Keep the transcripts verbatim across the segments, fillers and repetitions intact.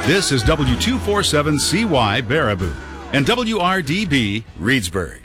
This is W two forty-seven C Y Baraboo and W R D B Reedsburg.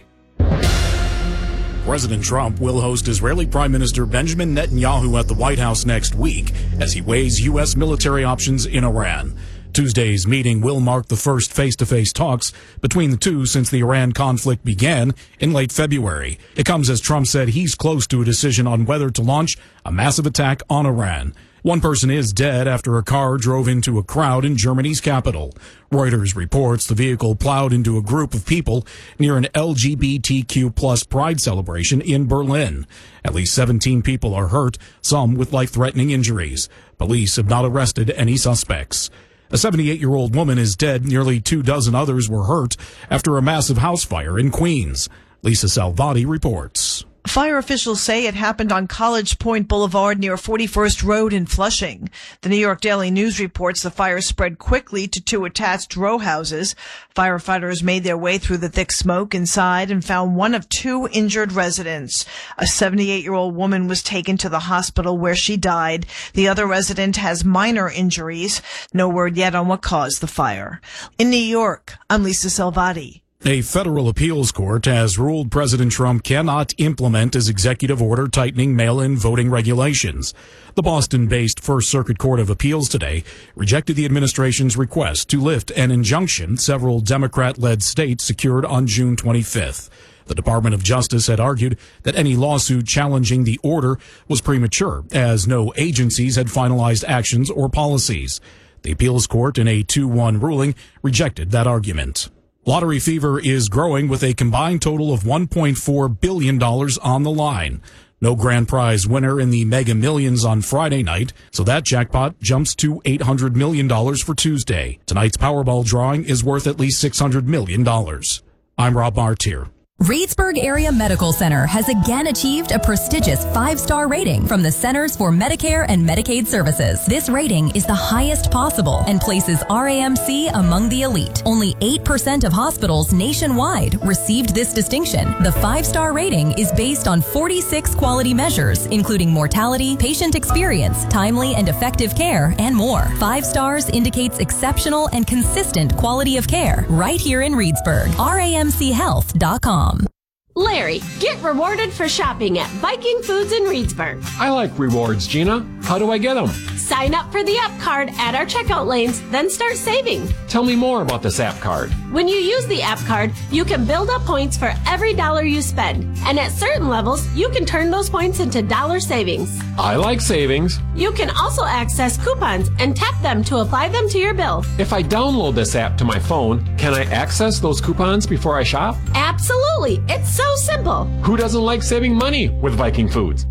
President Trump will host Israeli Prime Minister Benjamin Netanyahu at the White House next week as he weighs U S military options in Iran. Tuesday's meeting will mark the first face-to-face talks between the two since the Iran conflict began in late February. It comes as Trump said he's close to a decision on whether to launch a massive attack on Iran. One person is dead after a car drove into a crowd in Germany's capital. Reuters reports the vehicle plowed into a group of people near an L G B T Q plus pride celebration in Berlin. At least seventeen people are hurt, some with life-threatening injuries. Police have not arrested any suspects. A seventy-eight-year-old woman is dead. Nearly two dozen others were hurt after a massive house fire in Queens. Lisa Salvati reports. Fire officials say it happened on College Point Boulevard near forty-first Road in Flushing. The New York Daily News reports the fire spread quickly to two attached row houses. Firefighters made their way through the thick smoke inside and found one of two injured residents. A seventy-eight-year-old woman was taken to the hospital where she died. The other resident has minor injuries. No word yet on what caused the fire. In New York, I'm Lisa Salvati. A federal appeals court has ruled President Trump cannot implement his executive order tightening mail-in voting regulations. The Boston-based First Circuit Court of Appeals today rejected the administration's request to lift an injunction several Democrat-led states secured on June twenty-fifth. The Department of Justice had argued that any lawsuit challenging the order was premature, as no agencies had finalized actions or policies. The appeals court, in a two one ruling, rejected that argument. Lottery fever is growing with a combined total of one point four billion dollars on the line. No grand prize winner in the Mega Millions on Friday night, so that jackpot jumps to eight hundred million dollars for Tuesday. Tonight's Powerball drawing is worth at least six hundred million dollars. I'm Rob Martier. Reedsburg Area Medical Center has again achieved a prestigious five-star rating from the Centers for Medicare and Medicaid Services. This rating is the highest possible and places R A M C among the elite. Only eight percent of hospitals nationwide received this distinction. The five-star rating is based on forty-six quality measures, including mortality, patient experience, timely and effective care, and more. Five stars indicates exceptional and consistent quality of care right here in Reedsburg. R A M C health dot com. Larry, get rewarded for shopping at Viking Foods in Reedsburg. I like rewards, Gina. How do I get them? Sign up for the app card at our checkout lanes, then start saving. Tell me more about this app card. When you use the app card, you can build up points for every dollar you spend. And at certain levels, you can turn those points into dollar savings. I like savings. You can also access coupons and tap them to apply them to your bill. If I download this app to my phone, can I access those coupons before I shop? Absolutely. It's so simple. Who doesn't like saving money with Viking Foods?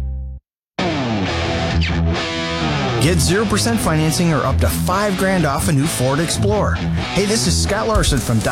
Get zero percent financing or up to five grand off a new Ford Explorer. Hey, this is Scott Larson from